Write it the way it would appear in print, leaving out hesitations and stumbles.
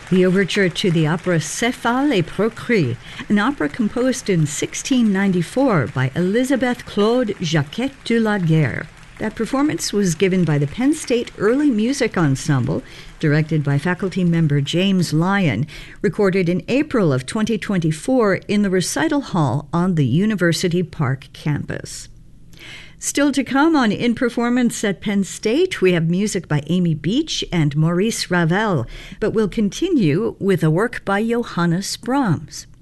The overture to the opera Céphale et Procris, an opera composed in 1694 by Elisabeth Claude Jacquet de la Guerre. That performance was given by the Penn State Early Music Ensemble, directed by faculty member James Lyon, recorded in April of 2024 in the recital hall on the University Park campus. Still to come on In Performance at Penn State, we have music by Amy Beach and Maurice Ravel, but we'll continue with a work by Johannes Brahms.